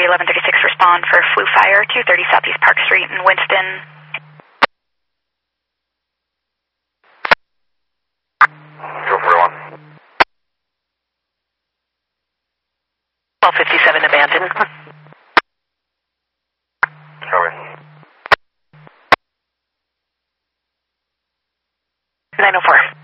1136 respond for Flu Fire, 230 Southeast Park Street in Winston. 1257 abandoned. Copy. 904.